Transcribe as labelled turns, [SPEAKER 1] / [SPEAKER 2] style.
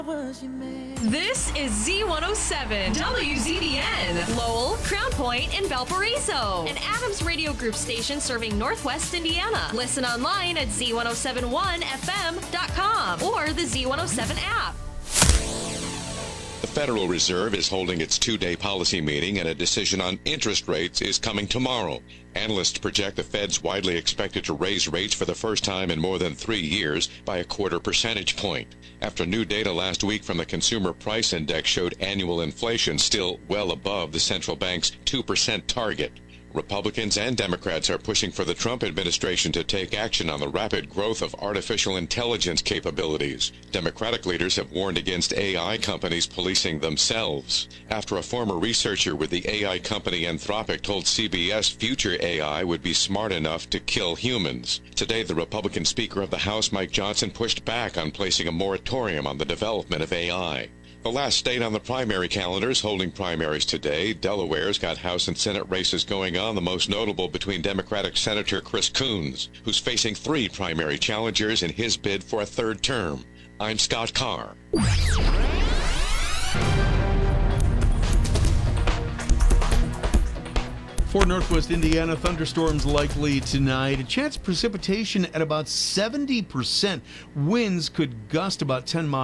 [SPEAKER 1] This is Z107 WZBN, Lowell, Crown Point, and Valparaiso, an Adams Radio Group station serving Northwest Indiana. Listen online at Z1071FM.com or the Z107 app.
[SPEAKER 2] The Federal Reserve is holding its two-day policy meeting, and a decision on interest rates is coming tomorrow. Analysts project the Fed's widely expected to raise rates for the first time in more than 3 years by a quarter percentage point, after new data last week from the Consumer Price Index showed annual inflation still well above the central bank's 2% target. Republicans and Democrats are pushing for the Trump administration to take action on the rapid growth of artificial intelligence capabilities. Democratic leaders have warned against AI companies policing themselves, after a former researcher with the AI company Anthropic told CBS future AI would be smart enough to kill humans. Today, the Republican Speaker of the House, Mike Johnson, pushed back on placing a moratorium on the development of AI. The last state on the primary calendar is holding primaries today. Delaware's got House and Senate races going on, the most notable between Democratic Senator Chris Coons, who's facing 3 primary challengers in his bid for a third term. I'm Scott Carr.
[SPEAKER 3] For Northwest Indiana, thunderstorms likely tonight. A chance of precipitation at about 70%. Winds could gust about 10 miles